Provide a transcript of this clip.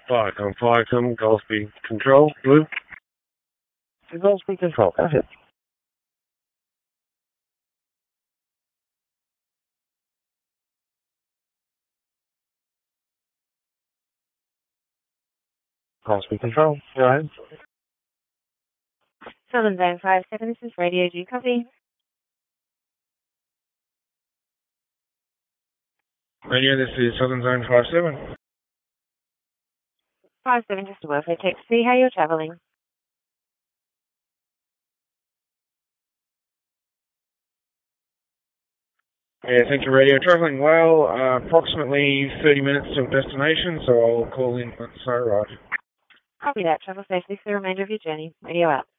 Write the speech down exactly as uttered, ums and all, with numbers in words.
Firecom, Firecom, Golf Speed Control, Blue. Golf Speed Control, go ahead. Golf Speed Control, go ahead. Southern Zone five seven, this is Radio. Do you copy? Radio, this is Southern Zone five seven. five seven, just a word for a text. See how you're travelling. Yeah, thank you, Radio. Travelling well, uh, approximately thirty minutes to destination, so I'll call in once I arrive. Copy that. Travel safely for the remainder of your journey. Radio out.